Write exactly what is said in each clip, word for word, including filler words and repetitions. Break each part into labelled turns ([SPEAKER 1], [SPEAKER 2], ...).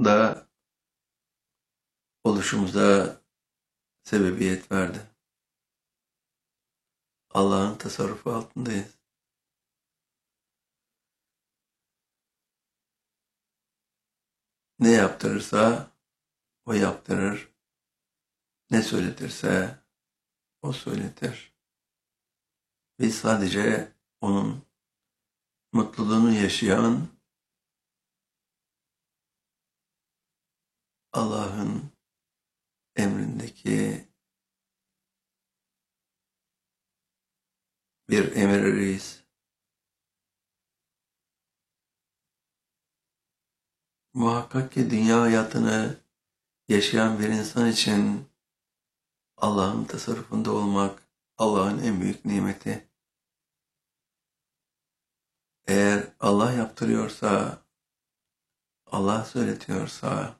[SPEAKER 1] da oluşumuza sebebiyet verdi. Allah'ın tasarrufu altındayız. Ne yaptırırsa o yaptırır. Ne söyletirse o söyletir. Biz sadece onun mutluluğunu yaşayan Allah'ın emrindeki bir emiriyiz. Muhakkak ki dünya hayatını yaşayan bir insan için Allah'ın tasarrufunda olmak Allah'ın en büyük nimeti. Eğer Allah yaptırıyorsa, Allah söyletiyorsa,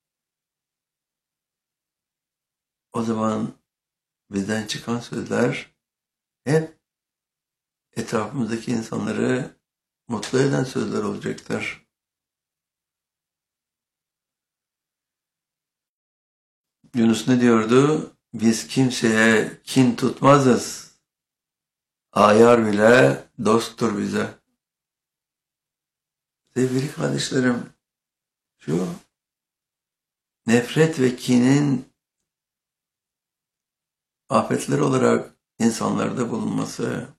[SPEAKER 1] o zaman bizden çıkan sözler hep etrafımızdaki insanları mutlu eden sözler olacaktır. Yunus ne diyordu? Biz kimseye kin tutmazız. Ayar bile dosttur bize. Sevgili kardeşlerim, şu nefret ve kinin afetler olarak insanlarda bulunması,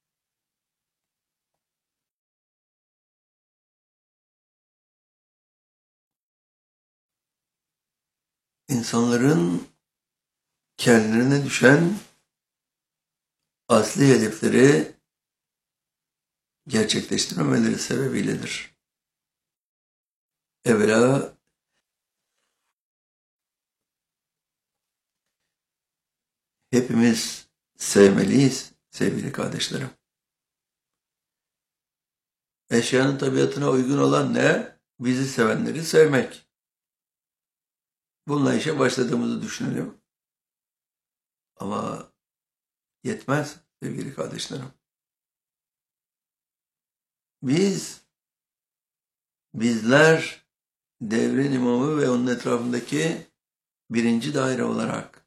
[SPEAKER 1] insanların kendilerine düşen asli hedefleri gerçekleştirememeleri sebebiyledir. Evvela hepimiz sevmeliyiz sevgili kardeşlerim. Eşyanın tabiatına uygun olan ne? Bizi sevenleri sevmek. Bununla işe başladığımızı düşünelim. Ama yetmez sevgili kardeşlerim. Biz, bizler devrin imamı ve onun etrafındaki birinci daire olarak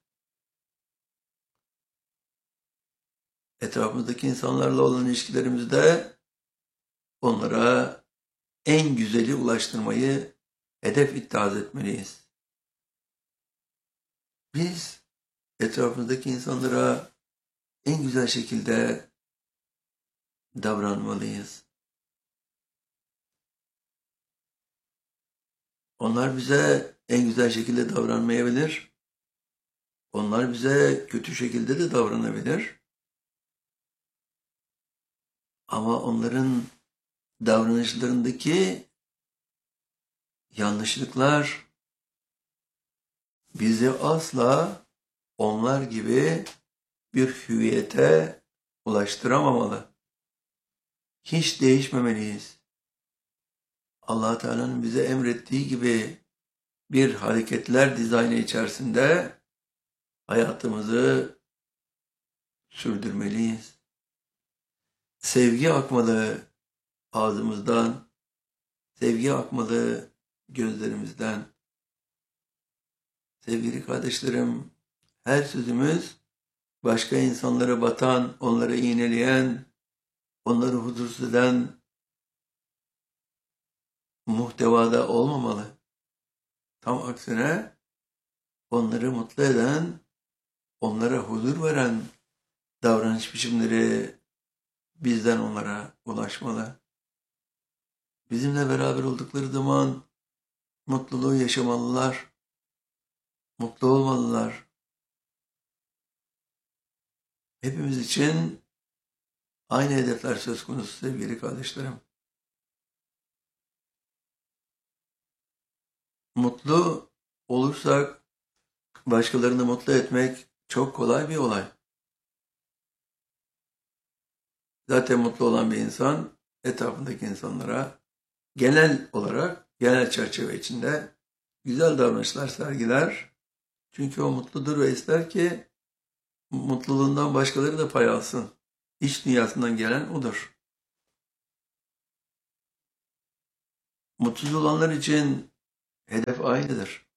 [SPEAKER 1] etrafımızdaki insanlarla olan ilişkilerimizde onlara en güzeli ulaştırmayı hedef ittihaz etmeliyiz. Biz etrafımızdaki insanlara en güzel şekilde davranmalıyız. Onlar bize en güzel şekilde davranmayabilir. Onlar bize kötü şekilde de davranabilir. Ama onların davranışlarındaki yanlışlıklar bizi asla onlar gibi bir hüviyete ulaştıramamalı. Hiç değişmemeliyiz. Allah Teala'nın bize emrettiği gibi bir hareketler dizaynı içerisinde hayatımızı sürdürmeliyiz. Sevgi akmalı ağzımızdan, sevgi akmalı gözlerimizden. Sevgili kardeşlerim, her sözümüz başka insanlara batan, onları iğneleyen, onları huzursuz eden muhtevada olmamalı. Tam aksine onları mutlu eden, onlara huzur veren davranış biçimleri bizden onlara ulaşmalı. Bizimle beraber oldukları zaman mutluluğu yaşamalılar, mutlu olmalılar. Hepimiz için aynı hedefler söz konusu sevgili kardeşlerim. Mutlu olursak başkalarını mutlu etmek çok kolay bir olay. Zaten mutlu olan bir insan etrafındaki insanlara genel olarak, genel çerçeve içinde güzel davranışlar sergiler. Çünkü o mutludur ve ister ki mutluluğundan başkaları da pay alsın. İç dünyasından gelen odur. Mutsuz olanlar için hedef aynıdır.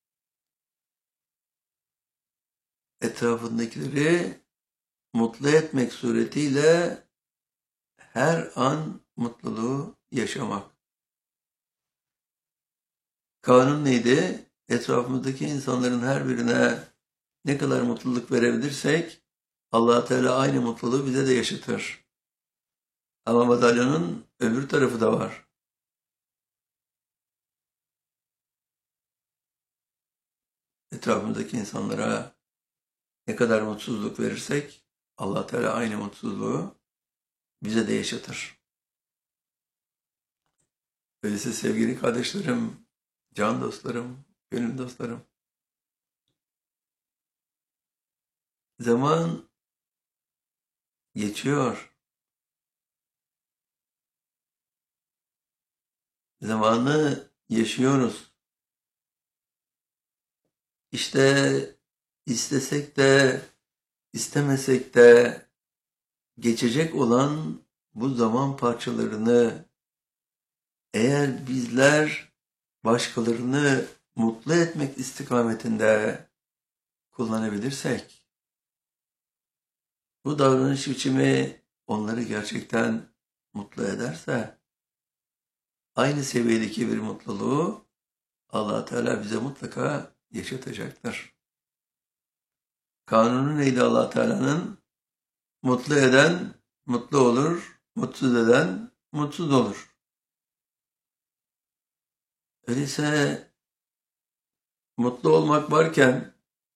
[SPEAKER 1] Etrafındakileri mutlu etmek suretiyle her an mutluluğu yaşamak. Kanun neydi? Etrafımızdaki insanların her birine ne kadar mutluluk verebilirsek Allah Teala aynı mutluluğu bize de yaşatır. Ama madalyonun öbür tarafı da var. Etrafımızdaki insanlara ne kadar mutsuzluk verirsek Allah Teala aynı mutsuzluğu bize de yaşatır. Öyleyse sevgili kardeşlerim, can dostlarım, gönül dostlarım, zaman geçiyor. Zamanı yaşıyoruz. İşte istesek de istemesek de geçecek olan bu zaman parçalarını eğer bizler başkalarını mutlu etmek istikametinde kullanabilirsek, bu davranış biçimi onları gerçekten mutlu ederse, aynı seviyedeki bir mutluluğu Allah Teala bize mutlaka yaşatacaktır. Kanunu neydi Allah Teala'nın? Mutlu eden mutlu olur, mutsuz eden mutsuz olur. Öyleyse mutlu olmak varken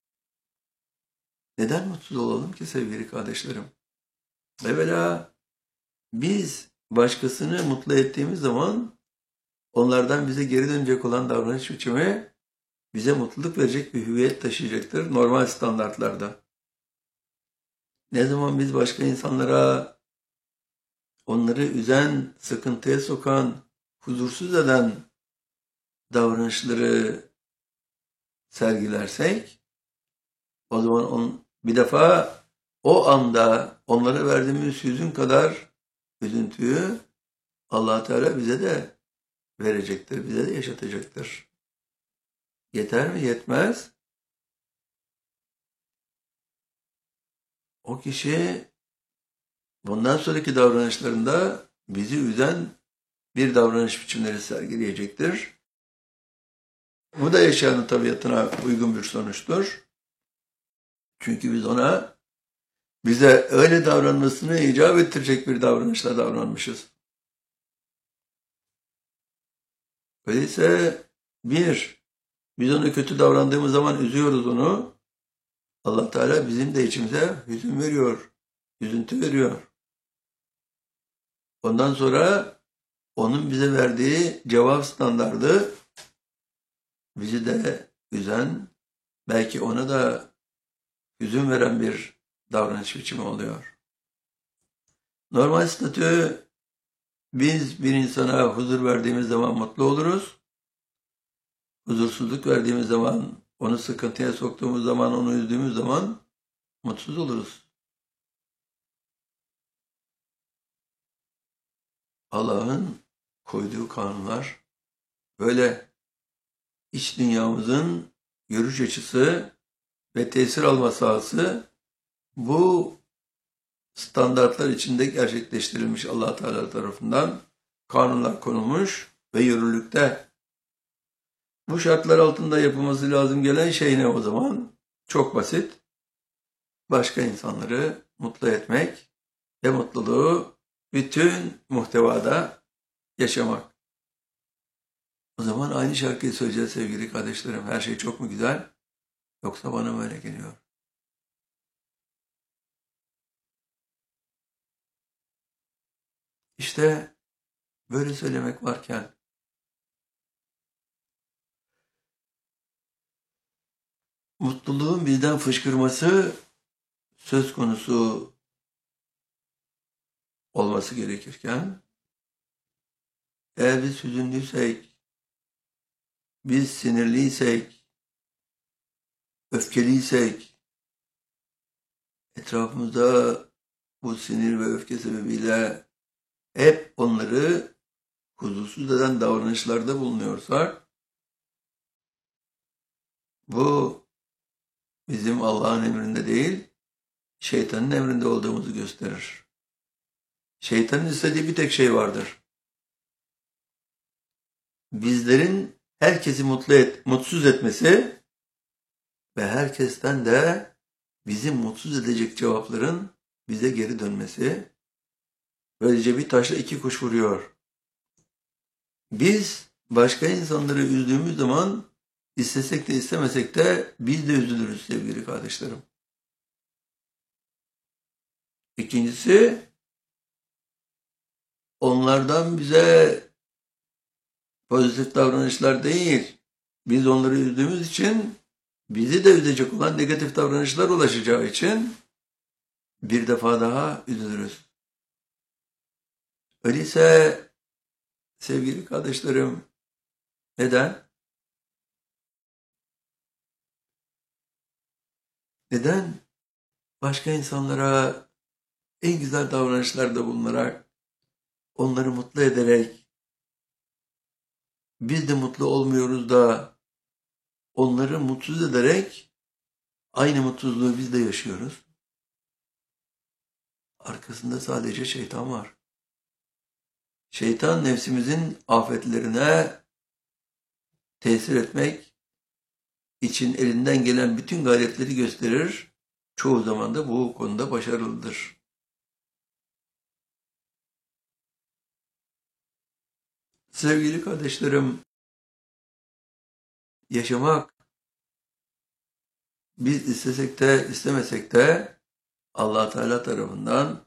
[SPEAKER 1] neden mutsuz olalım ki sevgili kardeşlerim? Evvela biz başkasını mutlu ettiğimiz zaman onlardan bize geri dönecek olan davranış biçimi bize mutluluk verecek bir hüviyet taşıyacaktır normal standartlarda. Ne zaman biz başka insanlara onları üzen, sıkıntıya sokan, huzursuz eden davranışları sergilersek, o zaman on, bir defa o anda onlara verdiğimiz hüzün kadar üzüntüyü Allah Teala bize de verecektir, bize de yaşatacaktır. Yeter mi? Yetmez. O kişi bundan sonraki davranışlarında bizi üzen bir davranış biçimleri sergileyecektir. Bu da yaşayanın tabiatına uygun bir sonuçtur. Çünkü biz ona bize öyle davranmasını icap ettirecek bir davranışla davranmışız. Öyleyse bir, biz ona kötü davrandığımız zaman üzüyoruz onu. Allah Teala bizim de içimize hüzün veriyor, üzüntü veriyor. Ondan sonra onun bize verdiği cevap standardı bizi de üzen, belki ona da hüzün veren bir davranış biçimi oluyor. Normal statü, biz bir insana huzur verdiğimiz zaman mutlu oluruz. Huzursuzluk verdiğimiz zaman, onu sıkıntıya soktuğumuz zaman, onu üzdüğümüz zaman mutsuz oluruz. Allah'ın koyduğu kanunlar böyle. İç dünyamızın görüş açısı ve tesir alma sahası bu standartlar içinde gerçekleştirilmiş Allah Teala tarafından kanunlar konulmuş ve yürürlükte. Bu şartlar altında yapılması lazım gelen şey ne o zaman? Çok basit. Başka insanları mutlu etmek ve mutluluğu bütün muhtevada yaşamak. O zaman aynı şarkıyı söyleyeceğiz sevgili kardeşlerim. Her şey çok mu güzel? Yoksa bana mı öyle geliyor? İşte böyle söylemek varken mutluluğun bizden fışkırması söz konusu olması gerekirken, eğer biz hüzünlüysek, biz sinirliysek, öfkeliysek, etrafımızda bu sinir ve öfke sebebiyle hep onları huzursuz eden davranışlarda bulunuyorsak, Bu bizim Allah'ın emrinde değil, şeytanın emrinde olduğumuzu gösterir. Şeytanın istediği bir tek şey vardır. Bizlerin herkesi mutlu et, mutsuz etmesi ve herkesten de bizi mutsuz edecek cevapların bize geri dönmesi. Böylece bir taşla iki kuş vuruyor. Biz başka insanları üzdüğümüz zaman istesek de istemesek de biz de üzülürüz sevgili kardeşlerim. İkincisi, onlardan bize pozitif davranışlar değil, biz onları üzdüğümüz için bizi de üzecek olan negatif davranışlar ulaşacağı için bir defa daha üzülürüz. Öyleyse sevgili kardeşlerim, neden? Neden başka insanlara en güzel davranışlarda bulunarak, onları mutlu ederek, biz de mutlu olmuyoruz da onları mutsuz ederek aynı mutsuzluğu biz de yaşıyoruz? Arkasında sadece şeytan var. Şeytan nefsimizin afetlerine tesir etmek için elinden gelen bütün gayretleri gösterir. Çoğu zaman da bu konuda başarılıdır. Sevgili kardeşlerim, yaşamak biz istesek de istemesek de Allah Teala tarafından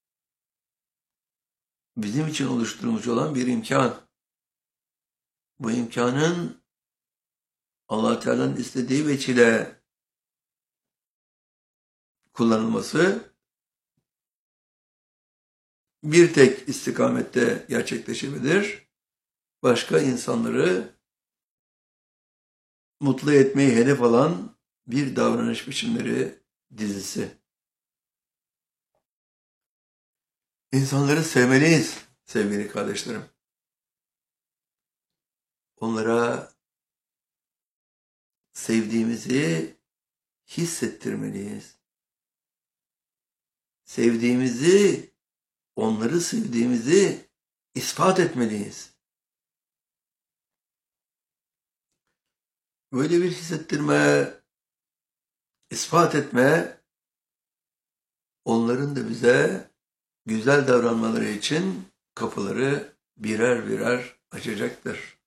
[SPEAKER 1] bizim için oluşturulmuş olan bir imkan. Bu imkanın Allah Teala'nın istediği veçile kullanılması bir tek istikamette gerçekleşebilir. Başka insanları mutlu etmeyi hedef alan bir davranış biçimleri dizisi. İnsanları sevmeliyiz sevgili kardeşlerim. Onlara sevdiğimizi hissettirmeliyiz. Sevdiğimizi, onları sevdiğimizi ispat etmeliyiz. Böyle bir hissettirme, ispat etme, onların da bize güzel davranmaları için kapıları birer birer açacaktır.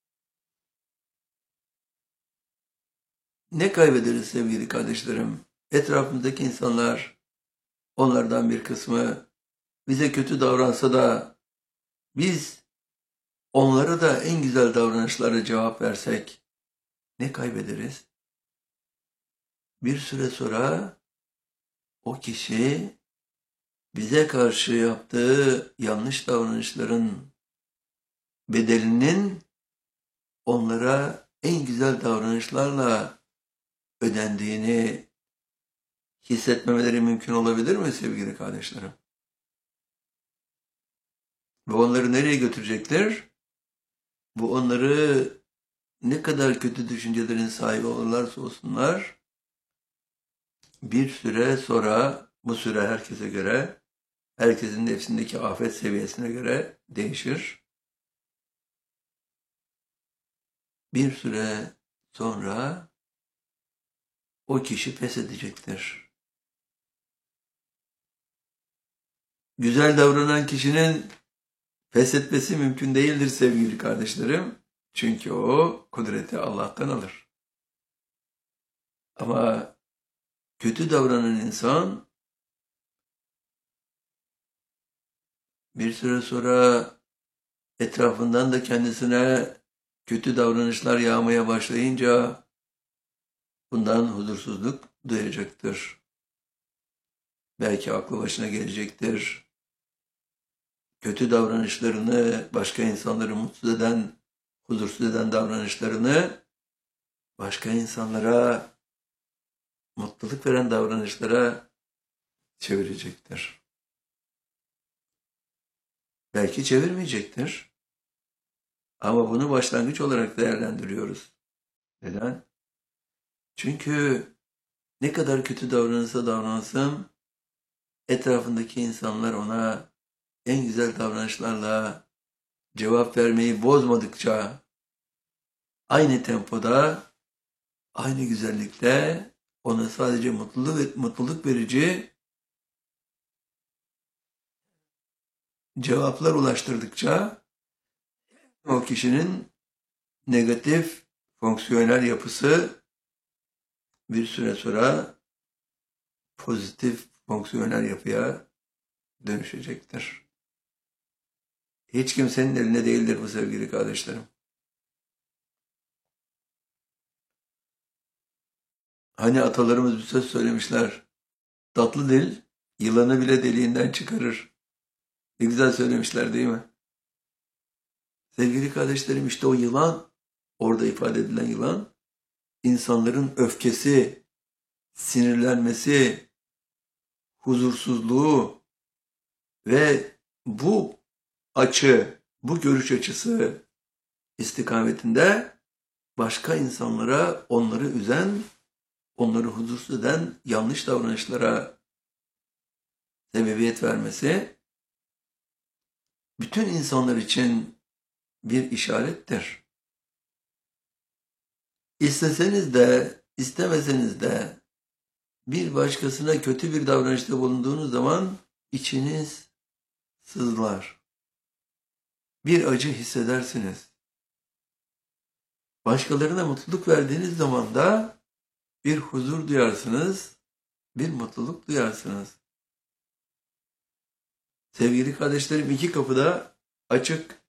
[SPEAKER 1] Ne kaybederiz sevgili kardeşlerim? Etrafımızdaki insanlar, onlardan bir kısmı bize kötü davransa da biz onlara da en güzel davranışlara cevap versek ne kaybederiz? Bir süre sonra o kişi bize karşı yaptığı yanlış davranışların bedelinin onlara en güzel davranışlarla ödendiğini hissetmemeleri mümkün olabilir mi sevgili kardeşlerim? Ve onları nereye götürecekler? Bu onları ne kadar kötü düşüncelerin sahibi olurlarsa olsunlar, bir süre sonra, bu süre herkese göre, herkesin nefsindeki afet seviyesine göre değişir. Bir süre sonra o kişi pes edecektir. Güzel davranan kişinin pes etmesi mümkün değildir sevgili kardeşlerim. Çünkü o kudreti Allah'tan alır. Ama kötü davranan insan bir süre sonra etrafından da kendisine kötü davranışlar yağmaya başlayınca bundan huzursuzluk duyacaktır. Belki aklı başına gelecektir. Kötü davranışlarını, başka insanları mutsuz eden, huzursuz eden davranışlarını başka insanlara mutluluk veren davranışlara çevirecektir. Belki çevirmeyecektir. Ama bunu başlangıç olarak değerlendiriyoruz. Neden? Çünkü ne kadar kötü davranırsa davransın, etrafındaki insanlar ona en güzel davranışlarla cevap vermeyi bozmadıkça, aynı tempoda, aynı güzellikte ona sadece mutluluk, mutluluk verici cevaplar ulaştırdıkça o kişinin negatif fonksiyonel yapısı bir süre sonra pozitif fonksiyonel yapıya dönüşecektir. Hiç kimsenin elinde değildir bu sevgili kardeşlerim. Hani atalarımız bir söz söylemişler. Tatlı dil yılanı bile deliğinden çıkarır. Ne güzel söylemişler değil mi? Sevgili kardeşlerim, işte o yılan, orada ifade edilen yılan, insanların öfkesi, sinirlenmesi, huzursuzluğu ve bu açı, bu görüş açısı istikametinde başka insanlara, onları üzen, onları huzursuz eden yanlış davranışlara sebebiyet vermesi bütün insanlar için bir işarettir. İsteseniz de, istemeseniz de bir başkasına kötü bir davranışta bulunduğunuz zaman içiniz sızlar. Bir acı hissedersiniz. Başkalarına mutluluk verdiğiniz zaman da bir huzur duyarsınız, bir mutluluk duyarsınız. Sevgili kardeşlerim, iki kapı da açık.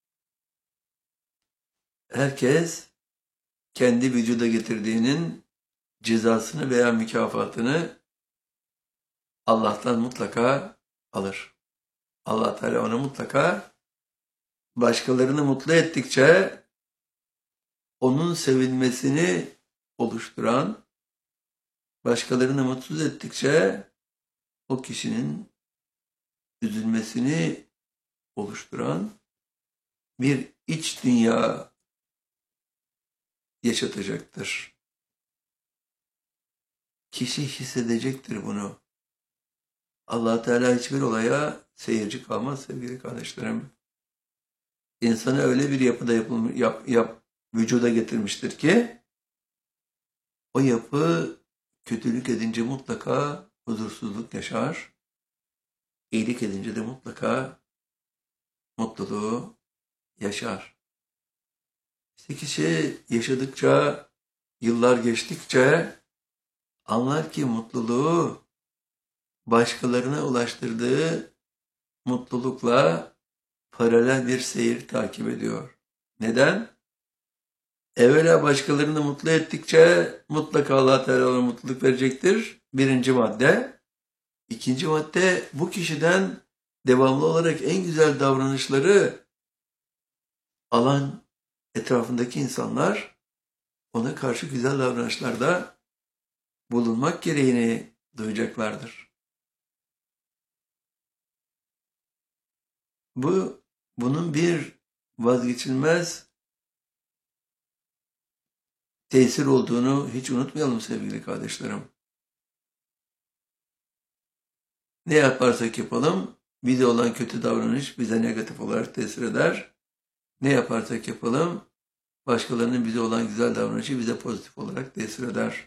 [SPEAKER 1] Herkes kendi vücuda getirdiğinin cezasını veya mükafatını Allah'tan mutlaka alır. Allah Teala ona mutlaka başkalarını mutlu ettikçe onun sevinmesini oluşturan, başkalarını mutsuz ettikçe o kişinin üzülmesini oluşturan bir iç dünya yaşatacaktır. Kişi hissedecektir bunu. Allah Teala hiçbir olaya seyirci kalmaz sevgili kardeşlerim. İnsanı öyle bir yapıda yapılmış, yap, yap, vücuda getirmiştir ki o yapı kötülük edince mutlaka huzursuzluk yaşar. İyilik edince de mutlaka mutluluğu yaşar. İşte kişi yaşadıkça, yıllar geçtikçe anlar ki mutluluğu başkalarına ulaştırdığı mutlulukla paralel bir seyir takip ediyor. Neden? Evvela başkalarını mutlu ettikçe mutlaka Allah Teala ona mutluluk verecektir. Birinci madde. İkinci madde, bu kişiden devamlı olarak en güzel davranışları alan etrafındaki insanlar ona karşı güzel davranışlarda bulunmak gereğini duyacaklardır. Bu, bunun bir vazgeçilmez tesir olduğunu hiç unutmayalım sevgili kardeşlerim. Ne yaparsak yapalım, bize olan kötü davranış bize negatif olarak tesir eder. Ne yaparsak yapalım, başkalarının bize olan güzel davranışı bize pozitif olarak tesir eder.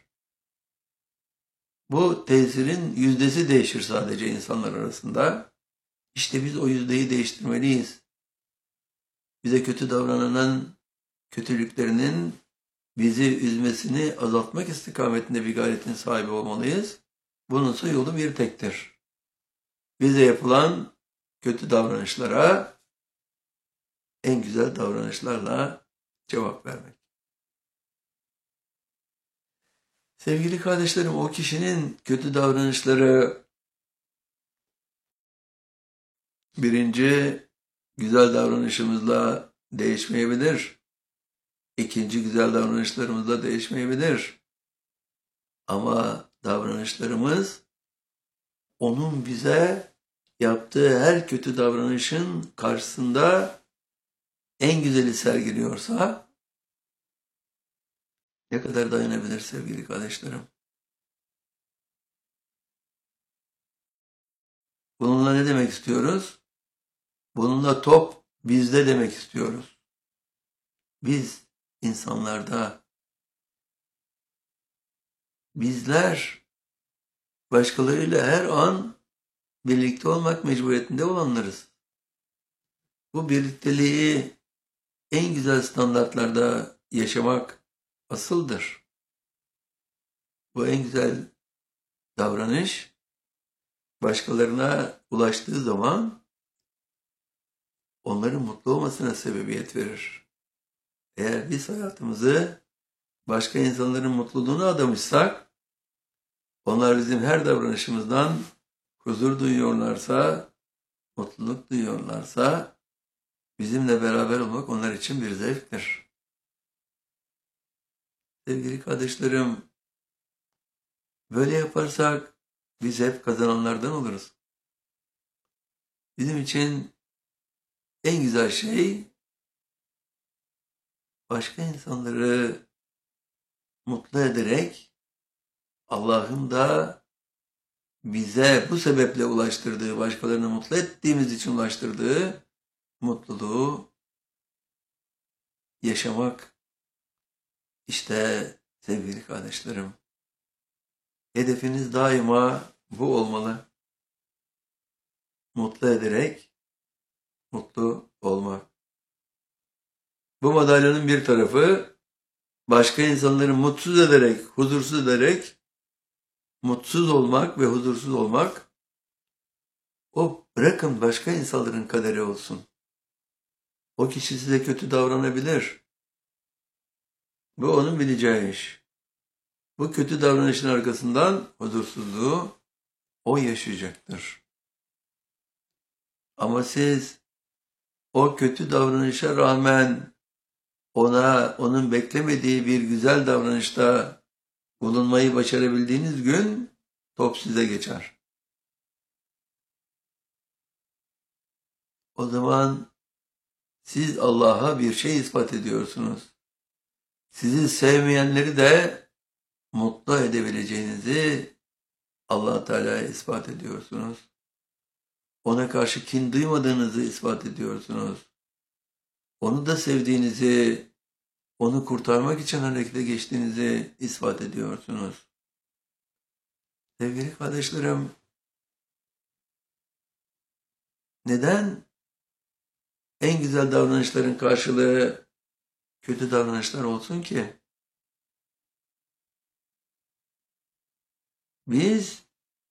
[SPEAKER 1] Bu tesirin yüzdesi değişir sadece insanlar arasında. İşte biz o yüzdeyi değiştirmeliyiz. Bize kötü davrananın kötülüklerinin bizi üzmesini azaltmak istikametinde bir gayretin sahibi olmalıyız. Bununsa yolu bir tektir. Bize yapılan kötü davranışlara en güzel davranışlarla cevap vermek. Sevgili kardeşlerim, o kişinin kötü davranışları birinci güzel davranışımızla değişmeyebilir. İkinci güzel davranışlarımızla değişmeyebilir. Ama davranışlarımız onun bize yaptığı her kötü davranışın karşısında en güzeli sergiliyorsa, ne kadar dayanabilir sevgili kardeşlerim? Bununla ne demek istiyoruz? Bununla top bizde demek istiyoruz. Biz insanlarda, bizler başkalarıyla her an birlikte olmak mecburiyetinde olanlarız. Bu birlikteliği en güzel standartlarda yaşamak asıldır. Bu en güzel davranış başkalarına ulaştığı zaman onların mutlu olmasına sebebiyet verir. Eğer biz hayatımızı başka insanların mutluluğuna adamışsak, onlar bizim her davranışımızdan huzur duyuyorlarsa, mutluluk duyuyorlarsa, bizimle beraber olmak onlar için bir zevktir. Sevgili kardeşlerim, böyle yaparsak biz hep kazananlardan oluruz. Bizim için en güzel şey başka insanları mutlu ederek Allah'ın da bize bu sebeple ulaştırdığı, başkalarını mutlu ettiğimiz için ulaştırdığı mutluluğu yaşamak. İşte sevgili kardeşlerim, hedefiniz daima bu olmalı. Mutlu ederek mutlu olmak. Bu madalyonun bir tarafı başka insanları mutsuz ederek, huzursuz ederek mutsuz olmak ve huzursuz olmak, o bırakın başka insanların kaderi olsun. O kişi size kötü davranabilir. Bu onun bileceği iş. Bu kötü davranışın arkasından huzursuzluğu o yaşayacaktır. Ama siz o kötü davranışa rağmen ona, onun beklemediği bir güzel davranışta bulunmayı başarabildiğiniz gün top size geçer. O zaman siz Allah'a bir şey ispat ediyorsunuz. Sizi sevmeyenleri de mutlu edebileceğinizi Allah Teala'ya ispat ediyorsunuz. Ona karşı kin duymadığınızı ispat ediyorsunuz. Onu da sevdiğinizi, onu kurtarmak için harekete geçtiğinizi ispat ediyorsunuz. Sevgili kardeşlerim, neden en güzel davranışların karşılığı kötü davranışlar olsun ki? Biz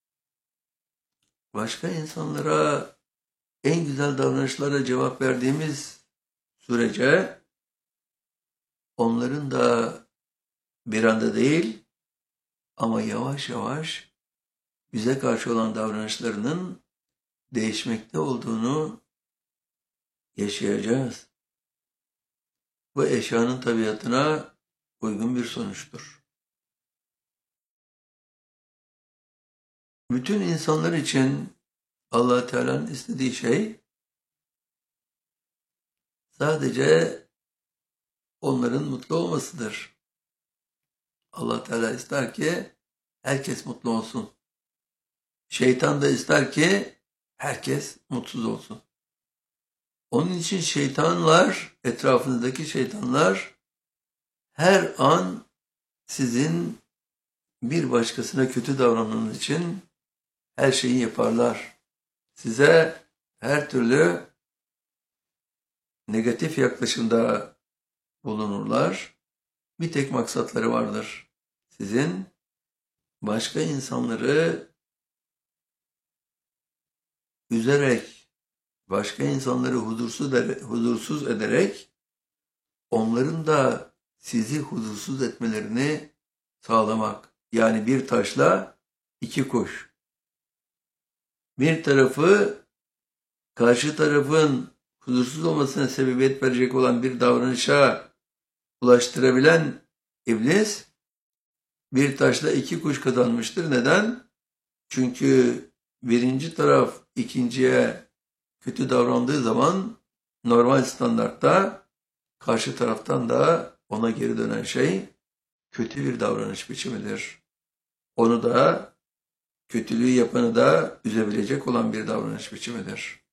[SPEAKER 1] başka insanlara en güzel davranışlara cevap verdiğimiz sürece onların da bir anda değil ama yavaş yavaş bize karşı olan davranışlarının değişmekte olduğunu yaşayacağız. Bu eşyanın tabiatına uygun bir sonuçtur. Bütün insanlar için Allah Teala'nın istediği şey sadece onların mutlu olmasıdır. Allah Teala ister ki herkes mutlu olsun. Şeytan da ister ki herkes mutsuz olsun. Onun için şeytanlar, etrafınızdaki şeytanlar her an sizin bir başkasına kötü davranmanız için her şeyi yaparlar. Size her türlü negatif yaklaşımda bulunurlar. Bir tek maksatları vardır. Sizin başka insanları üzerek, başka insanları huzursuz ederek, huzursuz ederek onların da sizi huzursuz etmelerini sağlamak. Yani bir taşla iki kuş. Bir tarafı karşı tarafın huzursuz olmasına sebebiyet verecek olan bir davranışa ulaştırabilen iblis bir taşla iki kuş kazanmıştır. Neden? Çünkü birinci taraf ikinciye kötü davrandığı zaman normal standartta karşı taraftan da ona geri dönen şey kötü bir davranış biçimidir. Onu da, kötülüğü yapanı da üzebilecek olan bir davranış biçimidir.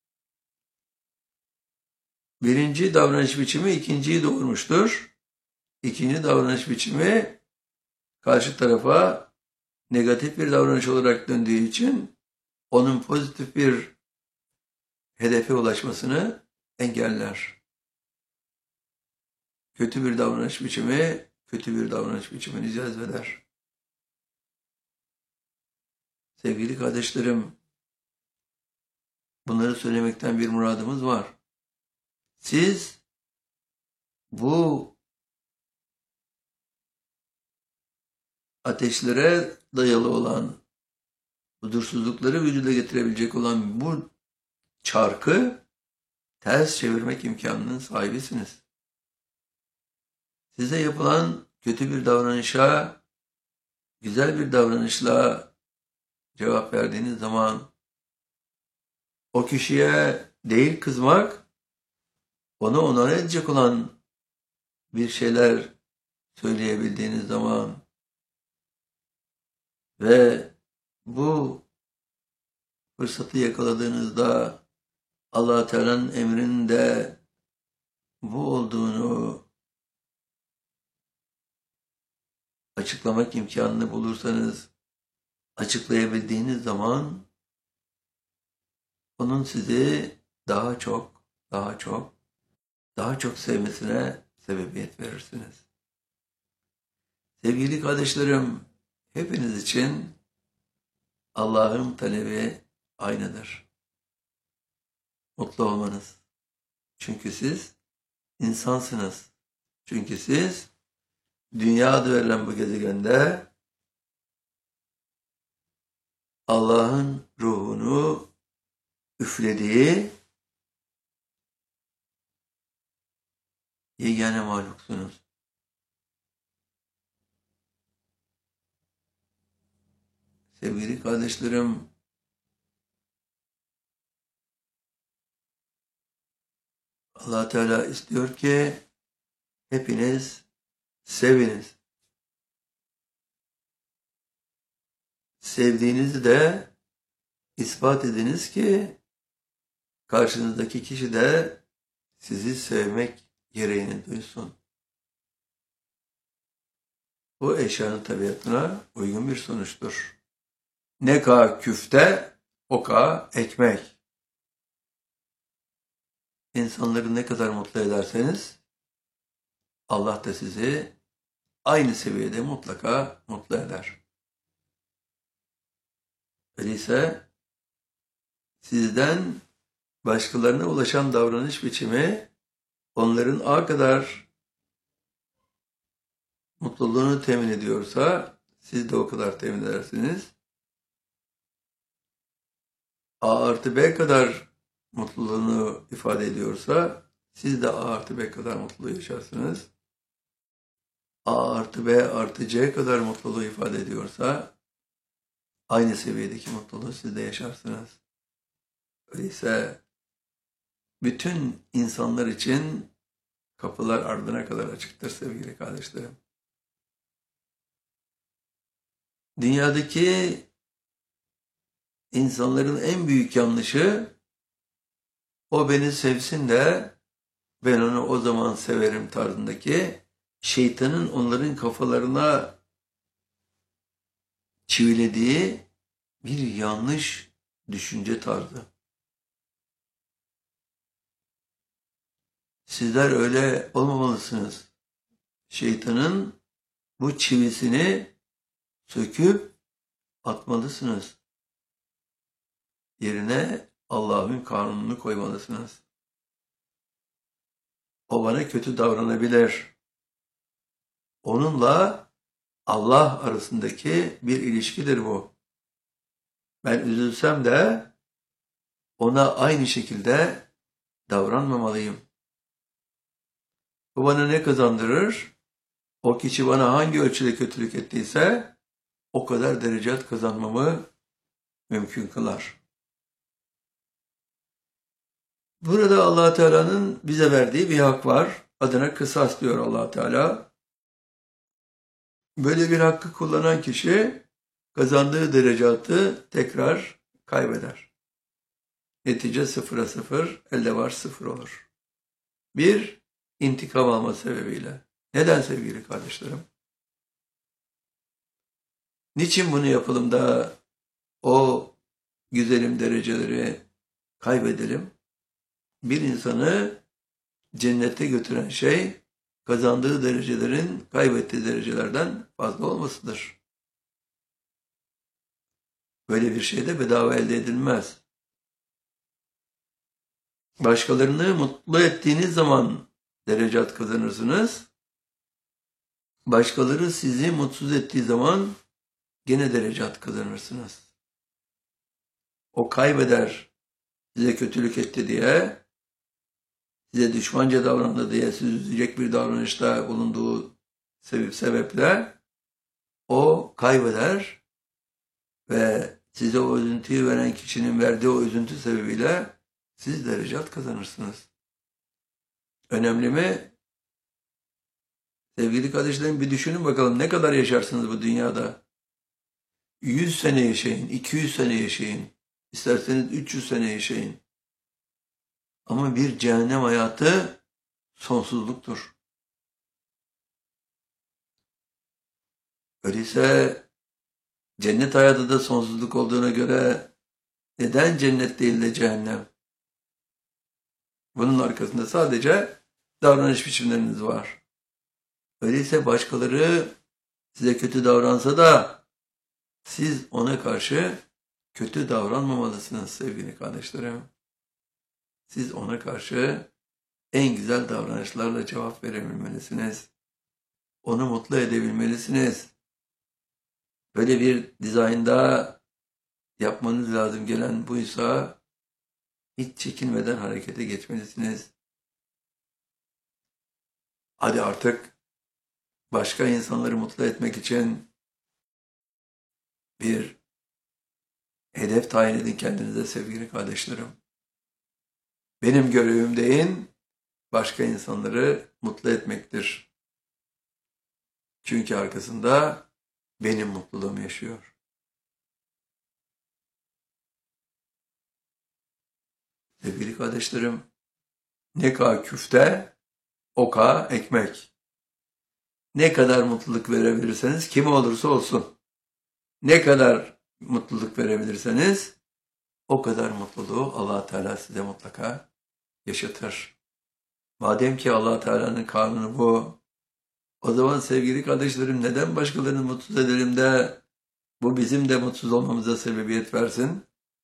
[SPEAKER 1] Birinci davranış biçimi ikinciyi doğurmuştur. İkinci davranış biçimi karşı tarafa negatif bir davranış olarak döndüğü için onun pozitif bir hedefe ulaşmasını engeller. Kötü bir davranış biçimi, kötü bir davranış biçimini cezbeder. Sevgili kardeşlerim, bunları söylemekten bir muradımız var. Siz bu ateşlere dayalı olan, huzursuzlukları vücuda getirebilecek olan bu çarkı ters çevirmek imkanının sahibisiniz. Size yapılan kötü bir davranışa güzel bir davranışla cevap verdiğiniz zaman o kişiye değil kızmak, onu onore edecek olan bir şeyler söyleyebildiğiniz zaman ve bu fırsatı yakaladığınızda Allah Teala'nın emrinde bu olduğunu açıklamak imkanını bulursanız, açıklayabildiğiniz zaman onun sizi daha çok, daha çok, daha çok sevmesine sebebiyet verirsiniz. Sevgili kardeşlerim, hepiniz için Allah'ın talebi aynıdır. Mutlu olmanız. Çünkü siz insansınız. Çünkü siz dünya adı verilen bu gezegende Allah'ın ruhunu üflediği yegane mahluksunuz. Sevgili kardeşlerim, Allah Teala istiyor ki hepiniz seviniz. Sevdiğinizi de ispat ediniz ki karşınızdaki kişi de sizi sevmek gereğini duysun. Bu eşyanın tabiatına uygun bir sonuçtur. Ne ka küfte, o ka ekmek. İnsanları ne kadar mutlu ederseniz Allah da sizi aynı seviyede mutlaka mutlu eder. Öyleyse sizden başkalarına ulaşan davranış biçimi onların ağ kadar mutluluğunu temin ediyorsa siz de o kadar temin edersiniz. A artı B kadar mutluluğunu ifade ediyorsa siz de A artı B kadar mutluluğu yaşarsınız. A artı B artı C kadar mutluluğu ifade ediyorsa aynı seviyedeki mutluluğu siz de yaşarsınız. Öyleyse bütün insanlar için kapılar ardına kadar açıktır sevgili kardeşlerim. Dünyadaki insanların en büyük yanlışı o beni sevsin de ben onu o zaman severim tarzındaki şeytanın onların kafalarına çivilediği bir yanlış düşünce tarzı. Sizler öyle olmamalısınız. Şeytanın bu çivisini söküp atmalısınız. Yerine Allah'ın kanununu koymalısınız. O bana kötü davranabilir. Onunla Allah arasındaki bir ilişkidir bu. Ben üzülsem de ona aynı şekilde davranmamalıyım. Bu bana ne kazandırır? O kişi bana hangi ölçüde kötülük ettiyse o kadar derecat kazanmamı mümkün kılar. Burada Allah Teala'nın bize verdiği bir hak var. Adına kısas diyor Allah Teala. Böyle bir hakkı kullanan kişi kazandığı derecatı tekrar kaybeder. Netice sıfıra sıfır, elde var sıfır olur. Bir, intikam alma sebebiyle. Neden sevgili kardeşlerim? Niçin bunu yapalım da o güzelim dereceleri kaybedelim? Bir insanı cennete götüren şey, kazandığı derecelerin kaybettiği derecelerden fazla olmasıdır. Böyle bir şey de bedava elde edilmez. Başkalarını mutlu ettiğiniz zaman derecat kazanırsınız. Başkaları sizi mutsuz ettiği zaman gene derecat kazanırsınız. O kaybeder, size kötülük etti diye, size düşmanca davrandı diye sizi üzecek bir davranışta bulunduğu sebep, sebeple o kaybeder ve size o üzüntüyü veren kişinin verdiği o üzüntü sebebiyle siz derecat kazanırsınız. Önemli mi? Sevgili kardeşlerim, bir düşünün bakalım, ne kadar yaşarsınız bu dünyada? yüz sene yaşayın, iki yüz sene yaşayın, isterseniz üç yüz sene yaşayın. Ama bir cehennem hayatı sonsuzluktur. Öyleyse cennet hayatı da sonsuzluk olduğuna göre neden cennet değil de cehennem? Bunun arkasında sadece davranış biçimleriniz var. Öyleyse başkaları size kötü davransa da siz ona karşı kötü davranmamalısınız sevgili kardeşlerim. Siz ona karşı en güzel davranışlarla cevap verebilmelisiniz. Onu mutlu edebilmelisiniz. Böyle bir dizaynda yapmanız lazım gelen buysa hiç çekinmeden harekete geçmelisiniz. Hadi artık başka insanları mutlu etmek için bir hedef tayin edin kendinize sevgili kardeşlerim. Benim görevim deyin, başka insanları mutlu etmektir. Çünkü arkasında benim mutluluğum yaşıyor. Sevgili kardeşlerim, ne kadar küfte, o kadar ekmek. Ne kadar mutluluk verebilirseniz, kime olursa olsun, ne kadar mutluluk verebilirseniz, o kadar mutluluğu Allah Teala size mutlaka yaşatır. Madem ki Allah Teala'nın kanunu bu, o zaman sevgili kardeşlerim, neden başkalarını mutsuz edelim de bu bizim de mutsuz olmamıza sebebiyet versin?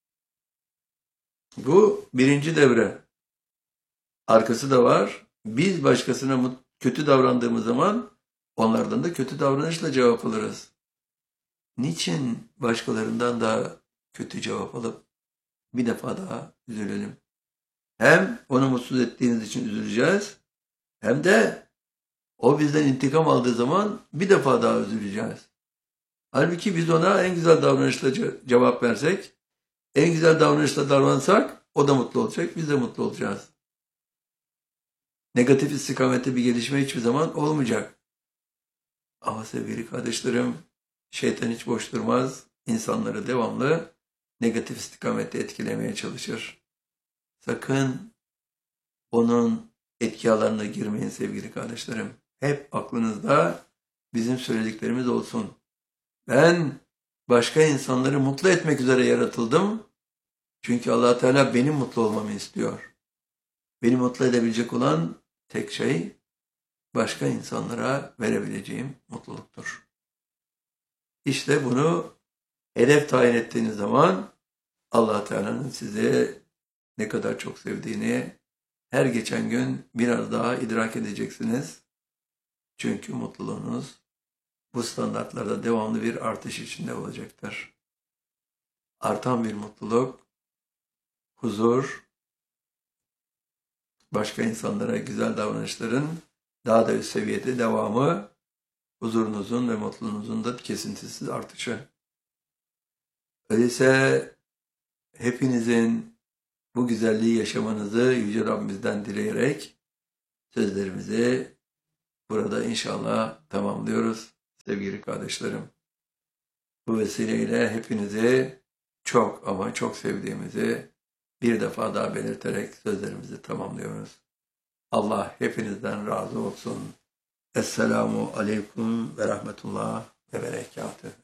[SPEAKER 1] Bu birinci devre. Arkası da var. Biz başkasına kötü davrandığımız zaman onlardan da kötü davranışla cevap alırız. Niçin başkalarından da kötü cevap alıp bir defa daha üzülelim? Hem onu mutsuz ettiğiniz için üzüleceğiz, hem de o bizden intikam aldığı zaman bir defa daha üzüleceğiz. Halbuki biz ona en güzel davranışla cevap versek, en güzel davranışla davransak o da mutlu olacak, biz de mutlu olacağız. Negatif istikamette bir gelişme hiçbir zaman olmayacak. Ama sevgili kardeşlerim, şeytan hiç boş durmaz. İnsanları devamlı negatif istikamette etkilemeye çalışır. Sakın onun etki alanına girmeyin sevgili kardeşlerim. Hep aklınızda bizim söylediklerimiz olsun. Ben başka insanları mutlu etmek üzere yaratıldım. Çünkü Allah Teala benim mutlu olmamı istiyor. Beni mutlu edebilecek olan tek şey başka insanlara verebileceğim mutluluktur. İşte bunu hedef tayin ettiğiniz zaman Allah Teala'nın sizi ne kadar çok sevdiğini her geçen gün biraz daha idrak edeceksiniz. Çünkü mutluluğunuz bu standartlarda devamlı bir artış içinde olacaktır. Artan bir mutluluk, huzur, başka insanlara güzel davranışların daha da üst seviyede devamı, huzurunuzun ve mutluluğunuzun da kesintisiz artışı. Öyleyse hepinizin bu güzelliği yaşamanızı Yüce Rabbimizden dileyerek sözlerimizi burada inşallah tamamlıyoruz. sevgili kardeşlerim. Bu vesileyle hepinizi çok ama çok sevdiğimizi bir defa daha belirterek sözlerimizi tamamlıyoruz. Allah hepinizden razı olsun. Esselamu aleyküm ve rahmetullah ve berekatühü.